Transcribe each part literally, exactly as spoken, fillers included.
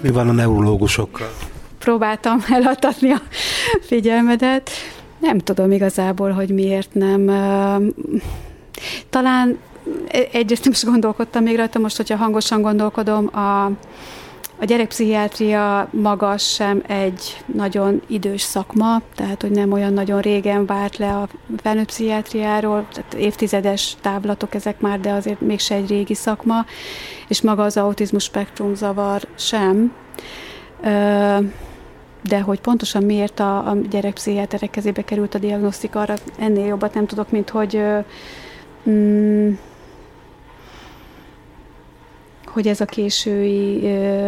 mi van a neurológusokkal? Próbáltam eladtatni a figyelmedet. Nem tudom igazából, hogy miért nem. Talán egyrészt nem is gondolkodtam még rajta, most, hogyha hangosan gondolkodom, a, a gyerekpszichiátria maga sem egy nagyon idős szakma, tehát hogy nem olyan nagyon régen vált le a felnőtt pszichiátriáról, tehát évtizedes távlatok ezek már, de azért mégse egy régi szakma, és maga az autizmus spektrum zavar sem. De hogy pontosan miért a, a gyerekpszichiáterek kezébe került a diagnosztika, arra ennél jobbat nem tudok, mint hogy mm, hogy ez a késői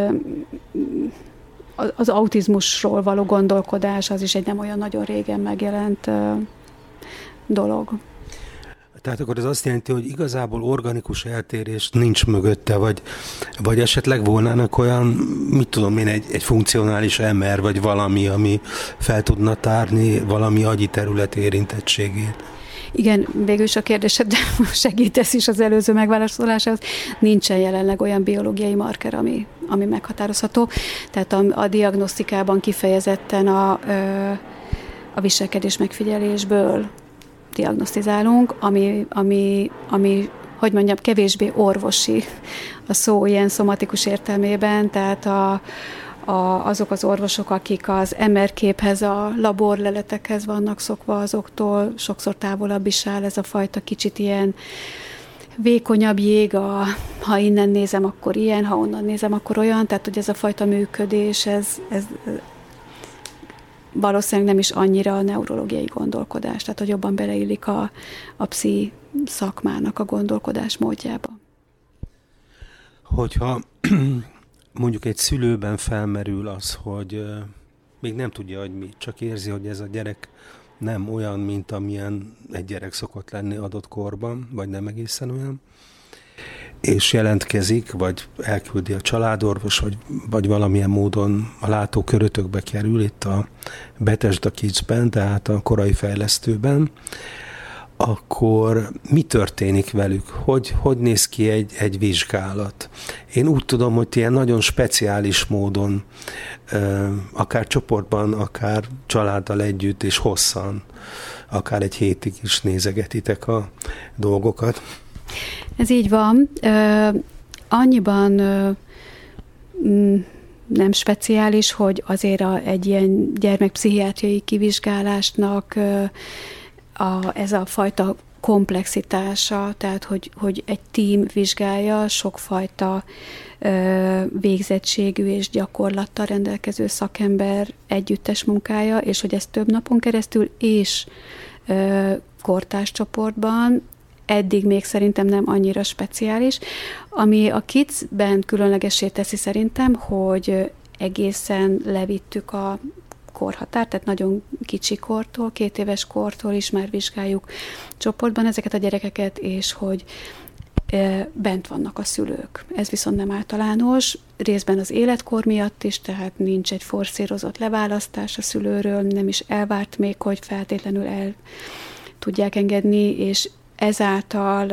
az autizmusról való gondolkodás, az is egy nem olyan nagyon régen megjelent dolog. Tehát akkor ez azt jelenti, hogy igazából organikus eltérés nincs mögötte, vagy, vagy esetleg volnának olyan, mit tudom én, egy, egy funkcionális em er, vagy valami, ami fel tudna tárni valami agyi terület érintettségét. Igen, végül is a kérdésed segítesz is az előző megválaszolásához. Nincsen jelenleg olyan biológiai marker, ami, ami meghatározható. Tehát a, a diagnosztikában kifejezetten a, a viselkedés megfigyelésből diagnosztizálunk, ami, ami, ami, hogy mondjam, kevésbé orvosi a szó ilyen szomatikus értelmében, tehát a, a, azok az orvosok, akik az em er képhez, a laborleletekhez vannak szokva, azoktól sokszor távolabb is áll ez a fajta kicsit ilyen vékonyabb jég, a, ha innen nézem, akkor ilyen, ha onnan nézem, akkor olyan, tehát hogy ez a fajta működés, ez, ez valószínűleg nem is annyira a neurológiai gondolkodás, tehát hogy jobban beleillik a, a pszi szakmának a gondolkodás módjába. Hogyha mondjuk egy szülőben felmerül az, hogy uh, még nem tudja, hogy mi, csak érzi, hogy ez a gyerek nem olyan, mint amilyen egy gyerek szokott lenni adott korban, vagy nem egészen olyan, és jelentkezik, vagy elküldi a családorvos, vagy, vagy valamilyen módon a látókörötökbe kerül itt a Bethesda Kidsben, tehát a korai fejlesztőben, akkor mi történik velük? Hogy, hogy néz ki egy, egy vizsgálat? Én úgy tudom, hogy ilyen nagyon speciális módon, akár csoportban, akár családdal együtt és hosszan, akár egy hétig is nézegetitek a dolgokat. Ez így van. Annyiban nem speciális, hogy azért a, egy ilyen gyermekpszichiátriai kivizsgálásnak a, ez a fajta komplexitása, tehát hogy, hogy egy tím vizsgálja sokfajta ö, végzettségű és gyakorlattal rendelkező szakember együttes munkája, és hogy ez több napon keresztül és ö, kortárs csoportban, eddig még szerintem nem annyira speciális. Ami a Kidsben különlegessé teszi szerintem, hogy egészen levittük a korhatár, tehát nagyon kicsi kortól, két éves kortól is már vizsgáljuk csoportban ezeket a gyerekeket, és hogy bent vannak a szülők. Ez viszont nem általános, részben az életkor miatt is, tehát nincs egy forszírozott leválasztás a szülőről, nem is elvárt még, hogy feltétlenül el tudják engedni, és ezáltal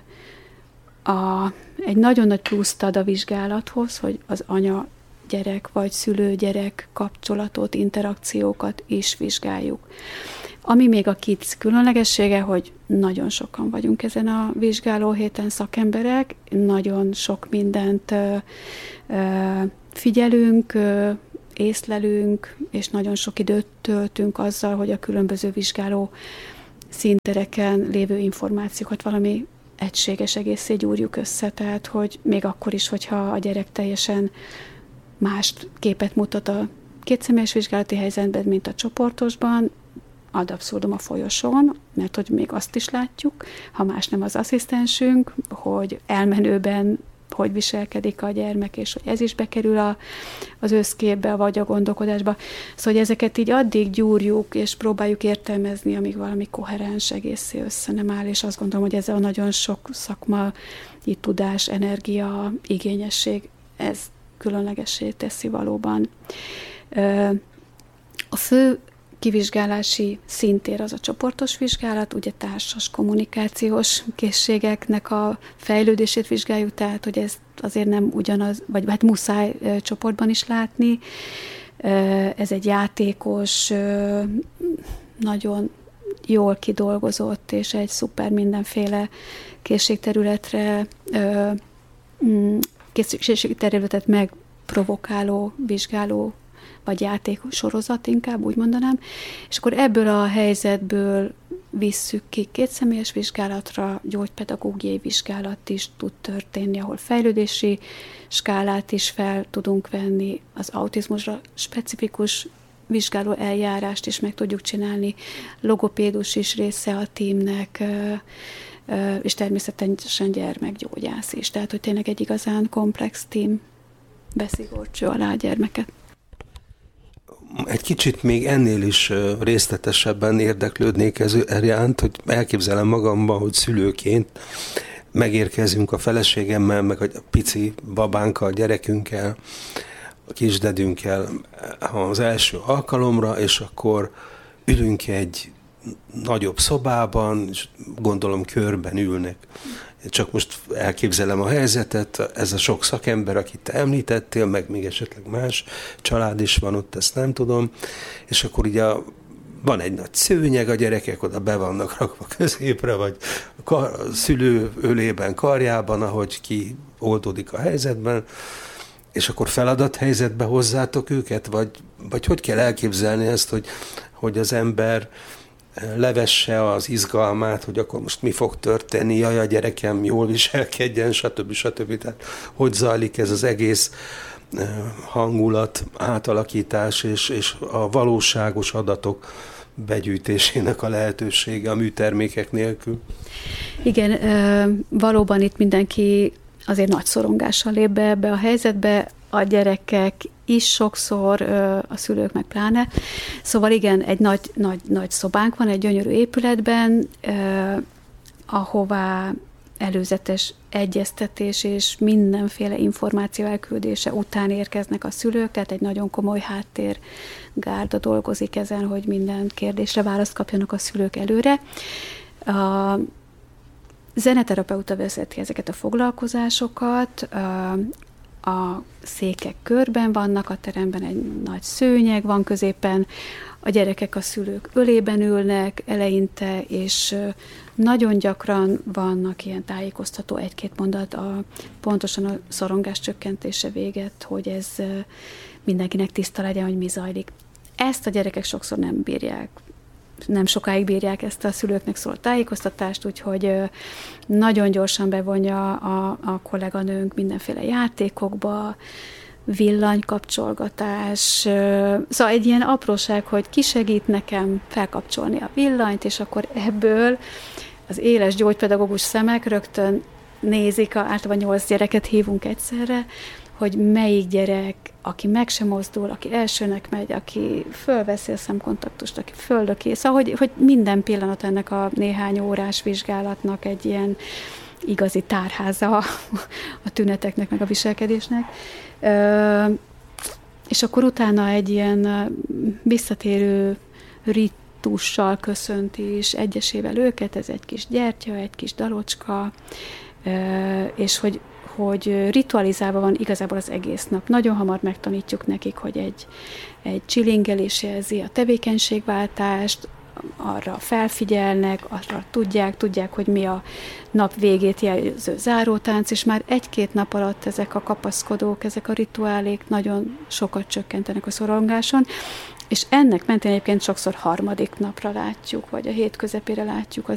a, egy nagyon nagy pluszt ad a vizsgálathoz, hogy az anya gyerek vagy szülő-gyerek kapcsolatot, interakciókat is vizsgáljuk. Ami még a Kids különlegessége, hogy nagyon sokan vagyunk ezen a vizsgálóhéten szakemberek, nagyon sok mindent ö, ö, figyelünk, ö, észlelünk, és nagyon sok időt töltünk azzal, hogy a különböző vizsgáló színtereken lévő információkat valami egységes egészé gyúrjuk össze, tehát hogy még akkor is, hogyha a gyerek teljesen más képet mutat a kétszemélyes vizsgálati helyzetben, mint a csoportosban, ad abszurdum a folyosón, mert hogy még azt is látjuk, ha más nem az asszisztensünk, hogy elmenőben hogy viselkedik a gyermek, és hogy ez is bekerül a, az összképbe, vagy a gondolkodásba. Szóval, hogy ezeket így addig gyúrjuk, és próbáljuk értelmezni, amíg valami koherens egészé össze nem áll, és azt gondolom, hogy ez a nagyon sok szakmai tudás, energia, igényesség, ez különlegessé teszi valóban. A fő kivizsgálási szintér az a csoportos vizsgálat, ugye társas kommunikációs készségeknek a fejlődését vizsgáljuk, tehát hogy ez azért nem ugyanaz, vagy hát muszáj csoportban is látni. Ez egy játékos, nagyon jól kidolgozott, és egy szuper mindenféle készségterületre készségterületet megprovokáló, vizsgáló vagy játékos sorozat inkább, úgy mondanám. És akkor ebből a helyzetből visszük ki kétszemélyes vizsgálatra, gyógypedagógiai vizsgálat is tud történni, ahol fejlődési skálát is fel tudunk venni, az autizmusra specifikus vizsgáló eljárást is meg tudjuk csinálni, logopédus is része a tímnek, és természetesen gyermekgyógyász is. Tehát, hogy tényleg egy igazán komplex tím veszi górcső alá a gyermeket. Egy kicsit még ennél is részletesebben érdeklődnék ez iránt, hogy elképzelem magamban, hogy szülőként megérkezünk a feleségemmel, meg a pici babánkkal, a gyerekünkkel, a kisdedünkkel az első alkalomra, és akkor ülünk egy nagyobb szobában, és gondolom körben ülnek. Csak most elképzelem a helyzetet, ez a sok szakember, akit te említettél, meg még esetleg más család is van ott, ezt nem tudom, és akkor ugye van egy nagy szőnyeg, a gyerekek oda be vannak rakva középre, vagy a szülő ölében, karjában, ahogy ki oldódik a helyzetben, és akkor feladathelyzetbe hozzátok őket, vagy, vagy hogy kell elképzelni ezt, hogy, hogy az ember levesse az izgalmát, hogy akkor most mi fog történni, jaj, a gyerekem jól viselkedjen, stb. stb. Tehát hogy zajlik ez az egész hangulat, átalakítás és, és a valóságos adatok begyűjtésének a lehetősége a műtermékek nélkül? Igen, valóban itt mindenki azért nagy szorongással lép be ebbe a helyzetbe, a gyerekek is sokszor, a szülők meg pláne. Szóval igen, egy nagy, nagy, nagy szobánk van, egy gyönyörű épületben, eh, ahová előzetes egyeztetés és mindenféle információ elküldése után érkeznek a szülők, tehát egy nagyon komoly háttérgárda dolgozik ezen, hogy minden kérdésre választ kapjanak a szülők előre. A zeneterapeuta vezeti ezeket a foglalkozásokat, a székek körben vannak, a teremben egy nagy szőnyeg van középen, a gyerekek a szülők ölében ülnek eleinte, és nagyon gyakran vannak ilyen tájékoztató egy-két mondat, a, pontosan a szorongás csökkentése véget, hogy ez mindenkinek tiszta legyen, hogy mi zajlik. Ezt a gyerekek sokszor nem bírják, nem sokáig bírják ezt a szülőknek szóló tájékoztatást, úgyhogy nagyon gyorsan bevonja a, a kolléganőnk mindenféle játékokba, villanykapcsolgatás, szóval egy ilyen apróság, hogy ki segít nekem felkapcsolni a villanyt, és akkor ebből az éles gyógypedagógus szemek rögtön nézik, általában nyolc gyereket hívunk egyszerre, hogy melyik gyerek, aki meg sem mozdul, aki elsőnek megy, aki fölveszi a szemkontaktust, aki földöki. Szóval, hogy, hogy minden pillanat ennek a néhány órás vizsgálatnak egy ilyen igazi tárháza a tüneteknek, meg a viselkedésnek. És akkor utána egy ilyen visszatérő ritussal köszönti is egyesével őket, ez egy kis gyertya, egy kis dalocska, és hogy hogy ritualizálva van igazából az egész nap. Nagyon hamar megtanítjuk nekik, hogy egy, egy csilingelés jelzi a tevékenységváltást, arra felfigyelnek, arra tudják, tudják, hogy mi a nap végét jelző zárótánc, és már egy-két nap alatt ezek a kapaszkodók, ezek a rituálék nagyon sokat csökkentenek a szorongáson, és ennek mentén egyébként sokszor harmadik napra látjuk, vagy a hét közepére látjuk az